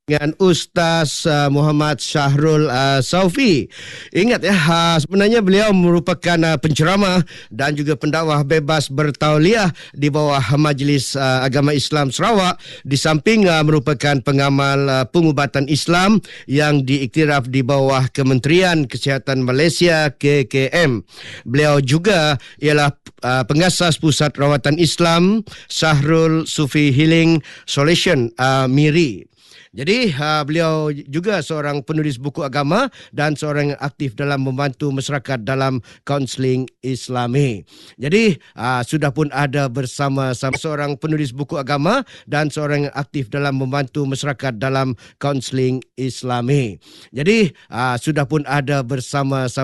dengan Ustaz Muhammad Syahrul Saufi. Ingat ya, sebenarnya beliau merupakan penceramah dan juga pendakwah bebas bertauliah di bawah Majlis Agama Islam Sarawak, di samping merupakan pengamal pengubatan Islam yang diiktiraf di bawah Kementerian Kesihatan Malaysia KKM. Beliau juga ialah pengasas Pusat Rawatan Islam Syahrul Sufi Healing Solution MIRI. Jadi beliau juga seorang penulis buku agama dan seorang yang aktif dalam membantu masyarakat dalam kaunseling Islami. Jadi sudah pun ada bersama-sama seorang penulis buku agama dan seorang yang aktif dalam membantu masyarakat dalam kaunseling Islami. Jadi sudah pun ada bersama-sama